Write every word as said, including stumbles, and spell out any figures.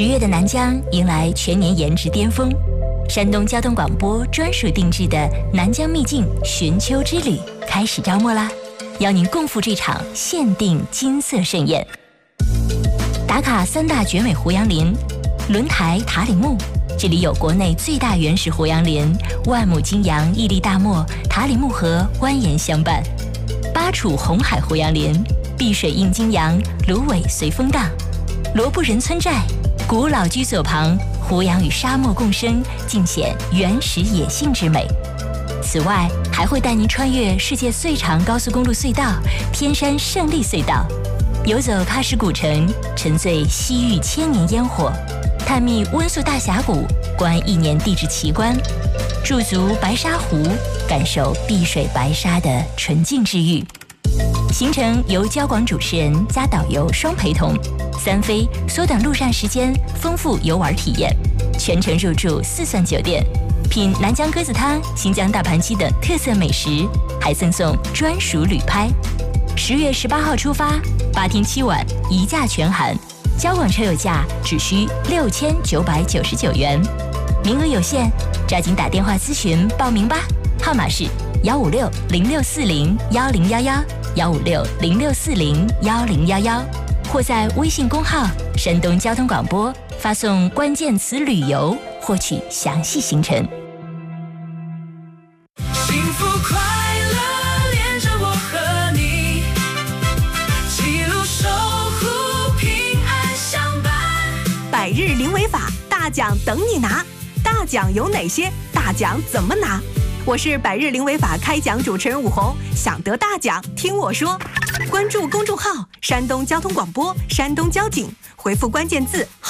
十月的南疆迎来全年颜值巅峰，山东交通广播专属定制的南疆秘境寻秋之旅开始招募啦！邀您共赴这场限定金色盛宴。打卡三大绝美胡杨林，轮台塔里木，这里有国内最大原始胡杨林，万亩金杨屹立大漠，塔里木河蜿蜒相伴；巴楚红海胡杨林，碧水映金杨，芦苇随风荡；罗布人村寨，古老居所旁，胡杨与沙漠共生，尽显原始野性之美。此外，还会带您穿越世界最长高速公路隧道天山胜利隧道，游走喀什古城，沉醉西域千年烟火，探秘温宿大峡谷，观一年地质奇观，驻足白沙湖，感受碧水白沙的纯净治愈。行程由交广主持人加导游双陪同，三飞缩短路上时间，丰富游玩体验，全程入住四钻酒店，品南疆鸽子汤、新疆大盘鸡等特色美食，还赠送专属旅拍。十月十八号出发，八天七晚，一价全含，交广车友价只需六千九百九十九元，名额有限，抓紧打电话咨询报名吧，号码是幺五六零六四零幺零幺幺幺五六零六四零幺零幺幺，或在微信公号山东交通广播发送关键词旅游，获取详细行程。 幸福快乐连着我和你，记录守护平安相伴。 百日零违法大奖等你拿，大奖有哪些？大奖怎么拿？我是百日零违法开讲主持人武红，想得大奖听我说。关注公众号山东交通广播山东交警，回复关键字